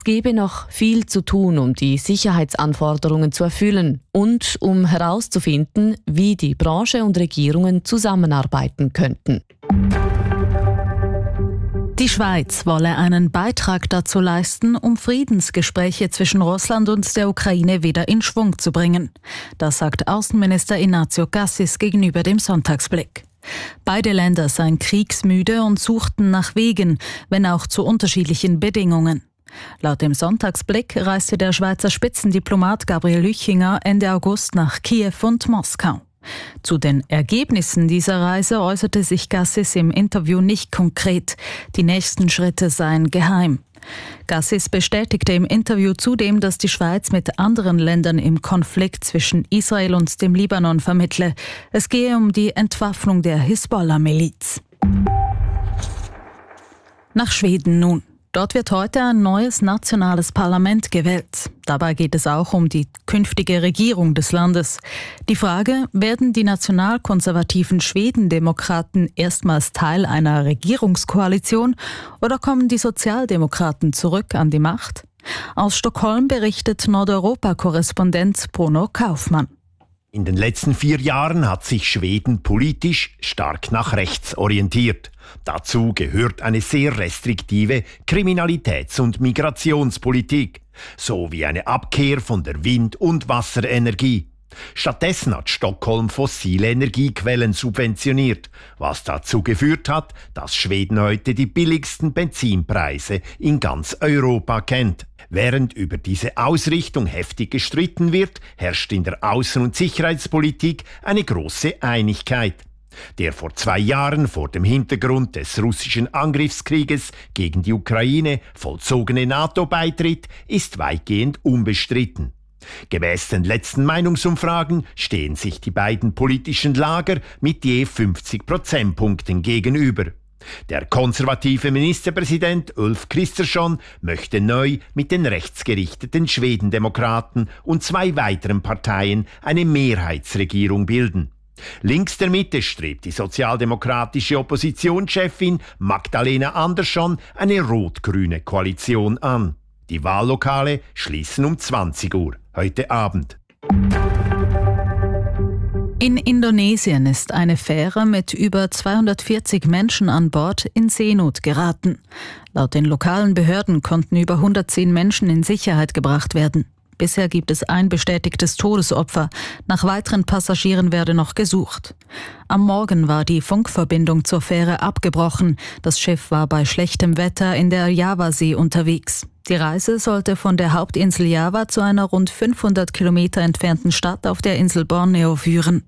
Es gebe noch viel zu tun, um die Sicherheitsanforderungen zu erfüllen und um herauszufinden, wie die Branche und Regierungen zusammenarbeiten könnten. Die Schweiz wolle einen Beitrag dazu leisten, um Friedensgespräche zwischen Russland und der Ukraine wieder in Schwung zu bringen. Das sagt Außenminister Inácio Cassis gegenüber dem Sonntagsblick. Beide Länder seien kriegsmüde und suchten nach Wegen, wenn auch zu unterschiedlichen Bedingungen. Laut dem Sonntagsblick reiste der Schweizer Spitzendiplomat Gabriel Lüchinger Ende August nach Kiew und Moskau. Zu den Ergebnissen dieser Reise äußerte sich Cassis im Interview nicht konkret. Die nächsten Schritte seien geheim. Cassis bestätigte im Interview zudem, dass die Schweiz mit anderen Ländern im Konflikt zwischen Israel und dem Libanon vermittle. Es gehe um die Entwaffnung der Hisbollah-Miliz. Nach Schweden nun. Dort wird heute ein neues nationales Parlament gewählt. Dabei geht es auch um die künftige Regierung des Landes. Die Frage, werden die nationalkonservativen Schwedendemokraten erstmals Teil einer Regierungskoalition oder kommen die Sozialdemokraten zurück an die Macht? Aus Stockholm berichtet Nordeuropa-Korrespondent Bruno Kaufmann. In den letzten 4 Jahren hat sich Schweden politisch stark nach rechts orientiert. Dazu gehört eine sehr restriktive Kriminalitäts- und Migrationspolitik, sowie eine Abkehr von der Wind- und Wasserenergie. Stattdessen hat Stockholm fossile Energiequellen subventioniert, was dazu geführt hat, dass Schweden heute die billigsten Benzinpreise in ganz Europa kennt. Während über diese Ausrichtung heftig gestritten wird, herrscht in der Außen- und Sicherheitspolitik eine große Einigkeit. Der vor 2 Jahren vor dem Hintergrund des russischen Angriffskrieges gegen die Ukraine vollzogene NATO-Beitritt ist weitgehend unbestritten. Gemäß den letzten Meinungsumfragen stehen sich die beiden politischen Lager mit je 50 Prozentpunkten gegenüber. Der konservative Ministerpräsident Ulf Kristersson möchte neu mit den rechtsgerichteten Schwedendemokraten und 2 weiteren Parteien eine Mehrheitsregierung bilden. Links der Mitte strebt die sozialdemokratische Oppositionschefin Magdalena Andersson eine rot-grüne Koalition an. Die Wahllokale schließen um 20 Uhr heute Abend. In Indonesien ist eine Fähre mit über 240 Menschen an Bord in Seenot geraten. Laut den lokalen Behörden konnten über 110 Menschen in Sicherheit gebracht werden. Bisher gibt es ein bestätigtes Todesopfer. Nach weiteren Passagieren werde noch gesucht. Am Morgen war die Funkverbindung zur Fähre abgebrochen. Das Schiff war bei schlechtem Wetter in der Javasee unterwegs. Die Reise sollte von der Hauptinsel Java zu einer rund 500 Kilometer entfernten Stadt auf der Insel Borneo führen.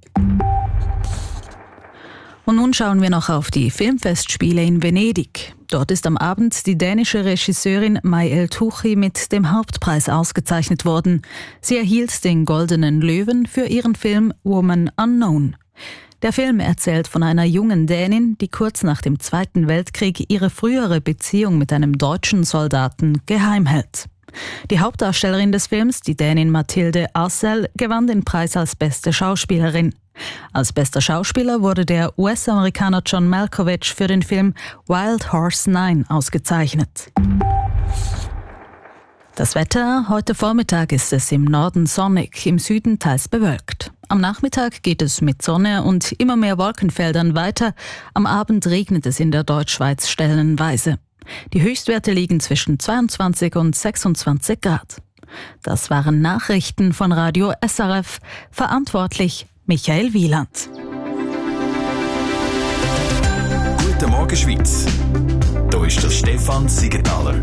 Und nun schauen wir noch auf die Filmfestspiele in Venedig. Dort ist am Abend die dänische Regisseurin May El-Touchi mit dem Hauptpreis ausgezeichnet worden. Sie erhielt den Goldenen Löwen für ihren Film Woman Unknown. Der Film erzählt von einer jungen Dänin, die kurz nach dem Zweiten Weltkrieg ihre frühere Beziehung mit einem deutschen Soldaten geheim hält. Die Hauptdarstellerin des Films, die Dänin Mathilde Arcel, gewann den Preis als beste Schauspielerin. Als bester Schauspieler wurde der US-Amerikaner John Malkovich für den Film Wild Horse 9 ausgezeichnet. Das Wetter: Heute Vormittag ist es im Norden sonnig, im Süden teils bewölkt. Am Nachmittag geht es mit Sonne und immer mehr Wolkenfeldern weiter. Am Abend regnet es in der Deutschschweiz stellenweise. Die Höchstwerte liegen zwischen 22 und 26 Grad. Das waren Nachrichten von Radio SRF. Verantwortlich Michael Wieland. Guten Morgen, Schweiz. Hier ist der Stefan Siegenthaler.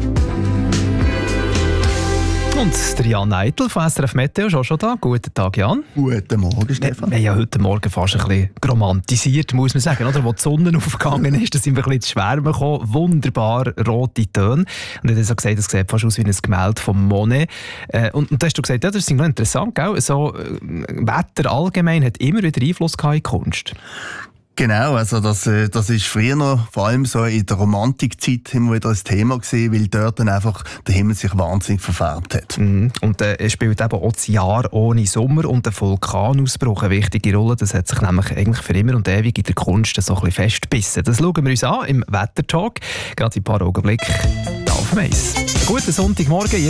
Und der Jan Eitel von SRF Meteo ist auch schon da. Guten Tag, Jan. Guten Morgen, Stefan. Wir haben ja heute Morgen fast ein bisschen romantisiert, muss man sagen. Oder? Wo die Sonne aufgegangen ist, da sind wir ein bisschen zu Schwärmen gekommen. Wunderbar rote Töne. Und er hat so gesagt, es sieht fast aus wie ein Gemälde von Monet. Und da hast du gesagt, ja, das ist noch interessant, gell? So, Wetter allgemein hat immer wieder Einfluss gehabt in die Kunst. Genau, also das ist früher noch, vor allem so in der Romantikzeit, immer wieder ein Thema gewesen, weil dort dann einfach der Himmel sich wahnsinnig verfärbt hat. Und es spielt eben auch das Jahr ohne Sommer und der Vulkanausbruch eine wichtige Rolle. Das hat sich nämlich eigentlich für immer und ewig in der Kunst so ein bisschen festgebissen. Das schauen wir uns an im Wettertalk. Gerade in ein paar Augenblicken. auf Mais. Guten Sonntagmorgen.